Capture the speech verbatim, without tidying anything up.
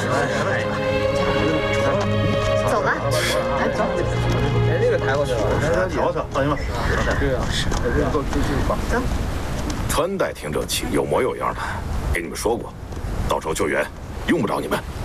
走了。 哎，走。哎，这个抬过去了。 来，瞧瞧，放心吧。 对啊，是。走，继续吧。 走。 穿戴挺整齐，有模有样的。给你们说过，到时候救援用不着你们。